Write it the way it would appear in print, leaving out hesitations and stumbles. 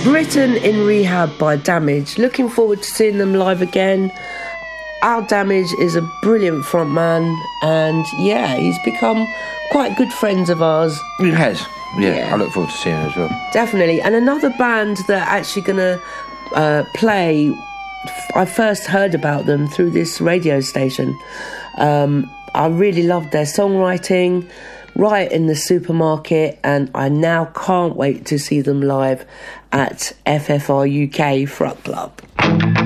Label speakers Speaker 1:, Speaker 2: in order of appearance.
Speaker 1: Britain in Rehab by Damage. Looking forward to seeing them live again. Al Damage is a brilliant frontman, and yeah, he's become quite good friends of ours.
Speaker 2: He has, yeah. I look forward to seeing him as well.
Speaker 1: Definitely. And another band that are actually going to play, I first heard about them through this radio station. I really loved their songwriting, Riot in the Supermarket, and I now can't wait to see them live at FFR UK Front Club.